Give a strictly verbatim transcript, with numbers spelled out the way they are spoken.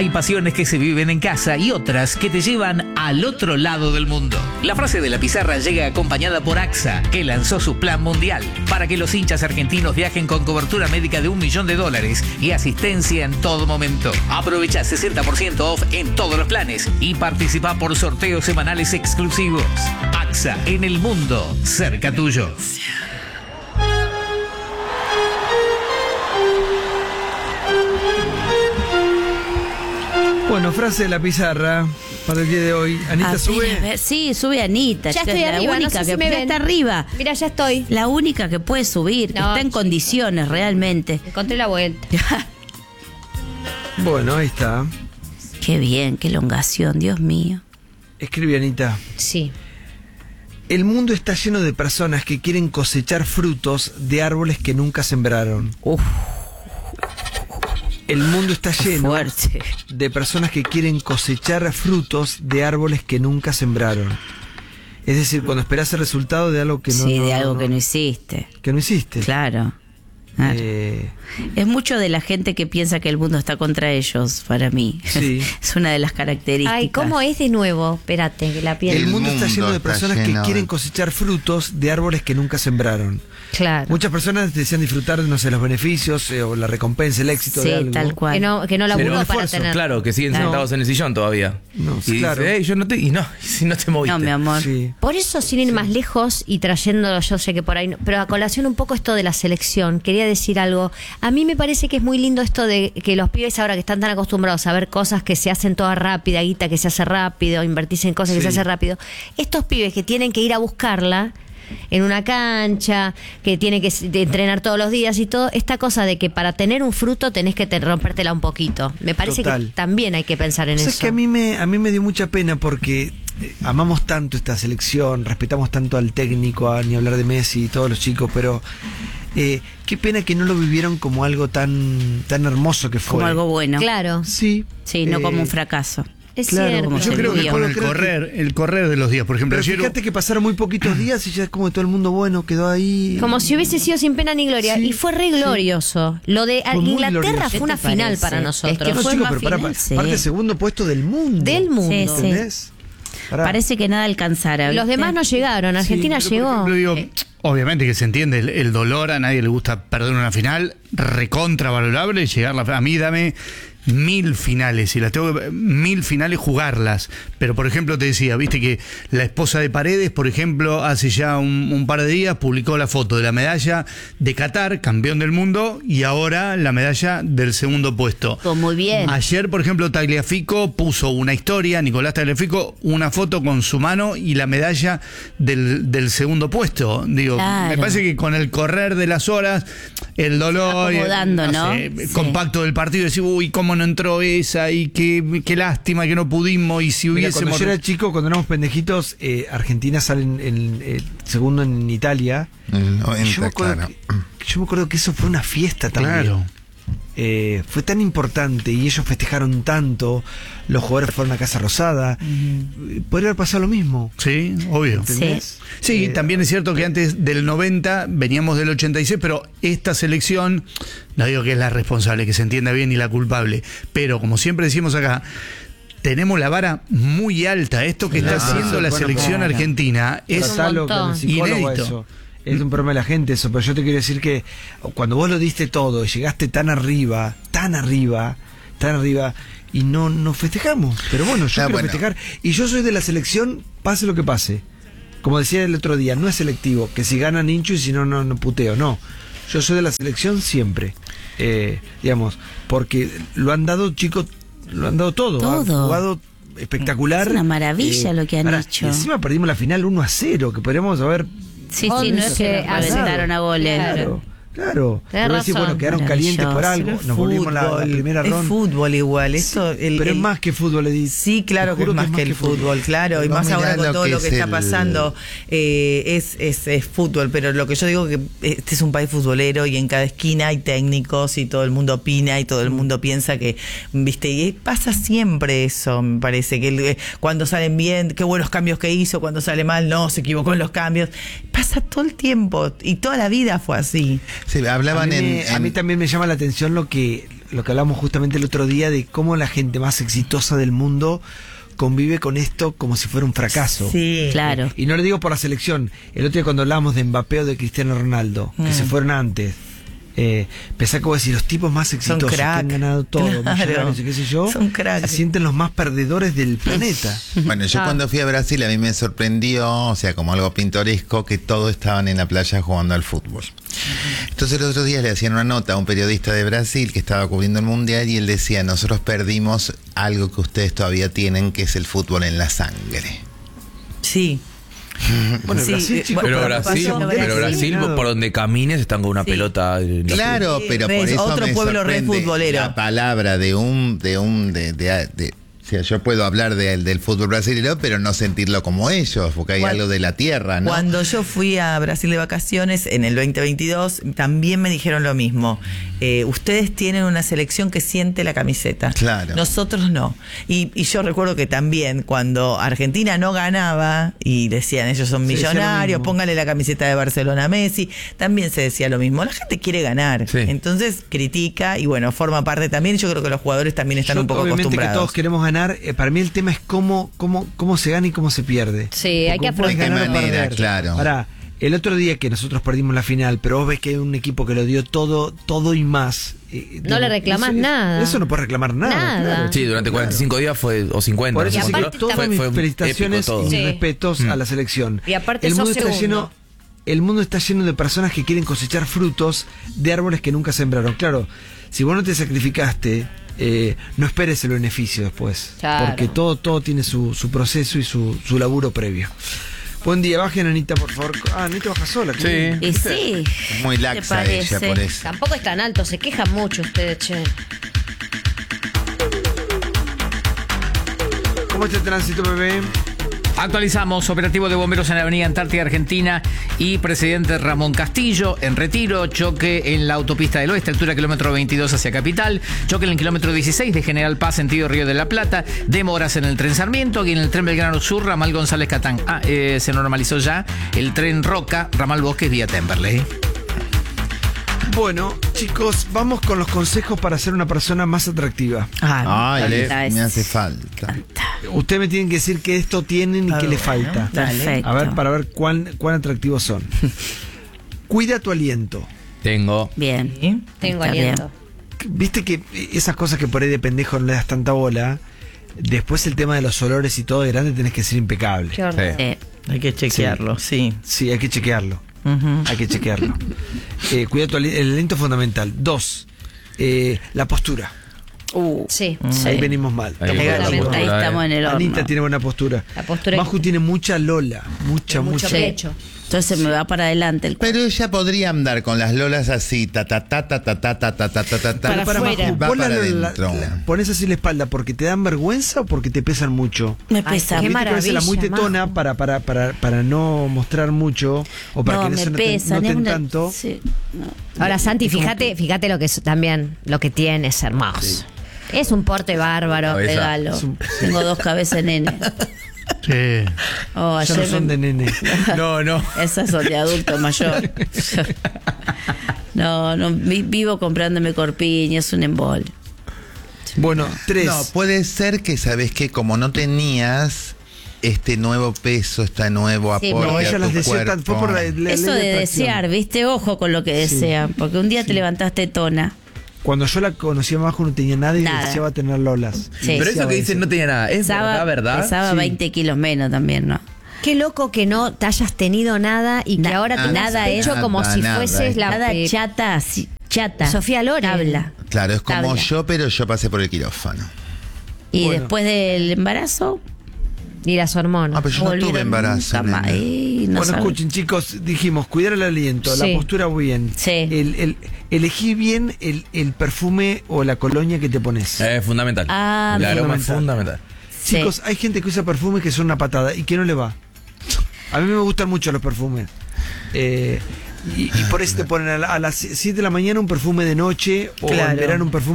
Hay pasiones que se viven en casa y otras que te llevan al otro lado del mundo. La frase de la pizarra llega acompañada por AXA, que lanzó su plan mundial para que los hinchas argentinos viajen con cobertura médica de un millón de dólares y asistencia en todo momento. Aprovecha sesenta por ciento off en todos los planes y participa por sorteos semanales exclusivos. AXA, en el mundo, cerca tuyo. Bueno, frase de la pizarra para el día de hoy. Anita, A sube. ver, a ver, sí, sube Anita. Ya que estoy es la arriba, no única sé si que me ya ven. está arriba. Mira, ya estoy. La única que puede subir, que No, está en sí. condiciones realmente. Encontré la vuelta. Bueno, ahí está. Qué bien, qué elongación, Dios mío. Escribe Anita. Sí. El mundo está lleno de personas que quieren cosechar frutos de árboles que nunca sembraron. Uf, El mundo está lleno fuerte. de personas que quieren cosechar frutos de árboles que nunca sembraron. Es decir, cuando esperás el resultado de algo que no, Sí, no- de algo no- que no hiciste. que no hiciste. Claro. Claro. Eh, Es mucho de la gente que piensa que el mundo está contra ellos, para mí. Sí. Es una de las características. Ay, ¿cómo es de nuevo? Espérate, que la el piel. mundo está mundo lleno de está personas lleno que quieren de- cosechar frutos de árboles que nunca sembraron. Claro. Muchas personas desean disfrutar, no sé, los beneficios eh, o la recompensa, el éxito Sí, de algo. tal cual. Que no, que no Pero laburó un para esfuerzo, tener. claro, que siguen Claro. sentados en el sillón todavía. No, y claro. dice, "Ey, yo no te... Y no, y si no te moviste. No, mi amor. Sí. Por eso, sin ir más lejos y trayéndolo, yo sé que por ahí no, pero a colación un poco esto de la selección, quería decir algo. A mí me parece que es muy lindo esto de que los pibes ahora que están tan acostumbrados a ver cosas que se hacen toda rápida, guita que se hace rápido, invertirse en cosas que Sí. se hace rápido, estos pibes que tienen que ir a buscarla en una cancha, que tienen que s- de entrenar todos los días y todo, esta cosa de que para tener un fruto tenés que te, rompértela un poquito. Me parece Total. que también hay que pensar en O sea, eso. es que a mí me a mí me dio mucha pena porque eh, amamos tanto esta selección, respetamos tanto al técnico, a ni hablar de Messi y todos los chicos, pero eh, qué pena que no lo vivieron como algo tan tan hermoso que fue. Como algo bueno. Claro, Sí. Sí, no eh, como un fracaso. es claro, cierto. como Yo se creo que vivió. con el Creo que- correr, el correr de los días, por ejemplo, Pero ayer fíjate que pasaron muy poquitos días y ya es como que todo el mundo bueno quedó ahí. Como si hubiese sido sin pena ni gloria. Sí, y fue re sí. glorioso. Lo de Fue muy Inglaterra glorioso. fue ¿Qué una te final parece? para Es nosotros. que no, fue chicos, más pero para, final, sí. parte segundo puesto del mundo. Del mundo. Sí, sí. ¿Entendés? Pará. Parece que nada alcanzara. Los ¿viste? demás no llegaron. Argentina Sí, pero, llegó. por ejemplo, digo, obviamente que se entiende el, el dolor, a nadie le gusta perder una final, recontra valorable, llegar a la a mí dame mil finales, y las tengo que, mil finales jugarlas, pero por ejemplo te decía, viste que la esposa de Paredes, por ejemplo, hace ya un, un par de días publicó la foto de la medalla de Qatar, campeón del mundo, y ahora la medalla del segundo puesto. Todo muy bien. Ayer, por ejemplo, Tagliafico puso una historia, Nicolás Tagliafico, una foto con su mano y la medalla del, del segundo puesto. Digo, Claro. me parece que con el correr de las horas, el dolor, acomodando, eh, ¿no? sé, Sí. compacto del partido, decir, uy, cómo no entró esa, y qué, qué lástima que no pudimos, y si Mira, hubiésemos... cuando yo era chico, cuando éramos pendejitos, eh, Argentina sale en, en- eh, segundo en Italia. El Y yo, me noventa, acuerdo claro. que, yo me acuerdo que eso fue una fiesta también. Claro. Eh, fue tan importante y ellos festejaron tanto, los jugadores fueron a Casa Rosada. Eh, Podría haber pasado lo mismo. Sí, obvio. ¿Entendés? Sí, Eh, también es cierto que antes del noventa veníamos del ochenta y seis, pero esta selección, no digo que es la responsable, que se entienda bien, ni la culpable, pero como siempre decimos acá, tenemos la vara muy alta. Esto que está Claro. haciendo la Bueno, selección claro. argentina es... un Tratalo montón. con el psicólogo Inédito. eso. Es un problema de la gente eso, pero yo te quiero decir que cuando vos lo diste todo, llegaste tan arriba, tan arriba, tan arriba, y no no festejamos. Pero bueno, yo Ah, quiero bueno. festejar. Y yo soy de la selección, pase lo que pase. Como decía el otro día, no es selectivo, que si ganan hincho y si no, no, no puteo, no. Yo soy de la selección siempre. Eh, digamos, porque lo han dado, chicos, lo han dado todo. Han Todo. jugado espectacular. Es una maravilla lo que han ahora, hecho. y encima perdimos la final uno a cero, que podríamos haber Sí, Oh, sí, no es no que sé, reventaron a goles. Claro, claro. Tenés Pero decir, razón. bueno, quedaron calientes por algo. Maravilloso. Nos volvimos la, la primera es ronda. fútbol igual, eso el- Pero es el- más que fútbol, Edith. Sí, claro Te que es juro más que el fútbol, claro, y Vos más mirá ahora con lo todo que lo que es está el- pasando, eh, es, es, es fútbol, pero lo que yo digo que este es un país futbolero y en cada esquina hay técnicos y todo el mundo opina y todo el mundo piensa que, viste, y pasa siempre eso, me parece, que el- cuando salen bien, qué buenos cambios que hizo, cuando sale mal, no, se equivocó en los cambios, pasa todo el tiempo y toda la vida fue así. Sí, A hablaban mí, en, me- a en- mí también me llama la atención lo que lo que hablamos justamente el otro día de cómo la gente más exitosa del mundo convive con esto como si fuera un fracaso. Sí. Claro. Y no lo digo por la selección. El otro día cuando hablábamos de Mbappé o de Cristiano Ronaldo, que Mm. se fueron antes, eh, pensá como decir, los tipos más exitosos que crack. han ganado todo, Claro. millonarios y qué sé yo, Son crack. se sienten los más perdedores del planeta. Bueno, yo Ah. cuando fui a Brasil a mí me sorprendió, o sea, como algo pintoresco, que todos estaban en la playa jugando al fútbol. Entonces los otros días le hacían una nota a un periodista de Brasil que estaba cubriendo el Mundial y él decía, nosotros perdimos algo que ustedes todavía tienen, que es el fútbol en la sangre. Sí. Bueno, Sí, Brasil, eh, chicos, Pero Pero Brasil, pasó- pero Brasil eliminado. por donde camines están con una Sí. pelota. en la- Claro, Sí, pero ves, por eso otro me pueblo re sorprende futbolero. la palabra de un, de un, de, de- de- o sea, yo puedo hablar de- del fútbol brasileño, pero no sentirlo como ellos, porque hay Cuan- algo de la tierra, ¿no? Cuando yo fui a Brasil de vacaciones en el veinte veintidós, también me dijeron lo mismo. Eh, ustedes tienen una selección que siente la camiseta. Claro. Nosotros no. Y, y yo recuerdo que también cuando Argentina no ganaba y decían ellos son Se decía lo millonarios, mismo. póngale la camiseta de Barcelona a Messi, también se decía lo mismo. La gente quiere ganar. Sí. Entonces critica y bueno, forma parte también. Yo creo que los jugadores también están Yo, un poco obviamente que acostumbrados. todos queremos ganar. eh, para mí el tema es cómo, cómo, cómo se gana y cómo se pierde. Sí, hay que Porque vos podés ¿De qué ganar o manera? perder. Claro. Ahora, el otro día que nosotros perdimos la final, pero vos ves que hay un equipo que lo dio todo, todo y más. eh, No le reclamás eso- nada. Eso no puedes reclamar nada. Nada. claro. Sí, durante cuarenta y cinco días fue, o cincuenta. Por no eso sé Y si digo, aparte fue- todas fue- mis fue felicitaciones épico todo. y Sí. mis respetos Mm. a la selección. Y aparte el sos mundo está segundo. lleno, el mundo está lleno de personas que quieren cosechar frutos de árboles que nunca sembraron. Claro, si vos no te sacrificaste, eh, no esperes el beneficio después, Claro. porque todo todo tiene su, su proceso y su, su laburo previo. Buen día, bajen Anita, por favor. Ah, Anita baja sola. qué Sí. bien. Y sí. Es muy ¿Te laxa ella parece? por eso. Tampoco es tan alto, se quejan mucho ustedes, che. ¿Cómo está el tránsito, bebé? Actualizamos, operativo de bomberos en la avenida Antártida Argentina y presidente Ramón Castillo en Retiro, choque en la autopista del Oeste, altura kilómetro veintidós hacia Capital, choque en el kilómetro dieciséis de General Paz, sentido Río de la Plata, demoras en el tren Sarmiento y en el tren Belgrano Sur, ramal González Catán. Ah, eh, se normalizó ya el tren Roca, ramal Bosques vía Temperley. Bueno, chicos, vamos con los consejos para ser una persona más atractiva. Ah, Ay, Dale. me hace falta. Ustedes me tienen que decir que esto tienen y Ah, que le bueno, falta. dale. Perfecto. A ver, para ver cuán, cuán atractivos son. Cuida tu aliento. Tengo. Bien. ¿sí? Tengo Está aliento. Viste que esas cosas que por ahí de pendejo no le das tanta bola, después el tema de los olores y todo de grande tenés que ser impecable. Qué horror. Sí. Sí. Hay que chequearlo, sí. Sí, hay que chequearlo. Ujú. Hay que chequearlo. Eh, cuida tu ali- el aliento es fundamental. Dos, eh, la postura. Uh, Sí. Ahí venimos mal. Ahí Ahí está la postura, ahí eh. estamos en el horno. Anita tiene buena postura. La postura Maju hay- tiene mucha lola. Mucha, mucho mucha. pecho. Entonces me va para adelante el Pero ella podría andar con las lolas así, ta ta ta ta ta ta ta ta ta ta ta ta, Para Para afuera. Maju, va vos la- para la- adentro. la- pones así la espalda porque te dan vergüenza o porque te pesan mucho. Me Ay, pesa. qué Viste que a veces la muy maravilla, tetona Maju. para, para, para, para no mostrar mucho o para No, que me eso no te- pesa. noten es una- tanto. sí, no. Ahora, Santi, fíjate, fíjate lo que es también, lo que tiene es hermoso. Es un porte bárbaro. Cabeza. Regalo. Tengo dos cabezas de nene. Sí. Oh, Ya no ayer son me- de nene. No, no. Esas son de adulto mayor. No, no, vi- vivo comprándome corpiña, es un embol. Bueno, tres. No, puede ser que, ¿sabes qué? Como no tenías este nuevo peso, este nuevo Sí, aporte no, a ella las tu deseó tan- fue cuerpo. por la, la Eso ley de atracción. desear, ¿viste? Ojo con lo que desean. Porque un día te levantaste tona. Cuando yo la conocí a Majo no tenía nada y Nada. deseaba tener lolas. Sí. Pero eso que dicen no tenía nada. ¿Es Pesaba, verdad, verdad? pesaba Sí. veinte kilos menos también, ¿no? Qué loco que no te hayas tenido nada y que Na- ahora tengas nada pecho es- como nada, si nada, fueses es- la Nada eh, chata, así, chata. Sofía Loren. Tabla. Claro, es como Tabla. yo, pero yo pasé por el quirófano. Y Bueno. después del embarazo, y las hormonas. Ah, pero yo no volvieron tuve embarazo. nunca más. nena. Ey, no bueno, sabe. escuchen, chicos, dijimos, cuidar el aliento, Sí. la postura bien. Sí. El, el, elegí bien el, el perfume o la colonia que te pones. Es fundamental. Ah, el aroma es fundamental. fundamental. Sí. Chicos, hay gente que usa perfumes que son una patada y que no le va. A mí me gustan mucho los perfumes. Eh, y, y por eso te ponen a, la- a las siete de la mañana un perfume de noche o en Claro. verano un perfume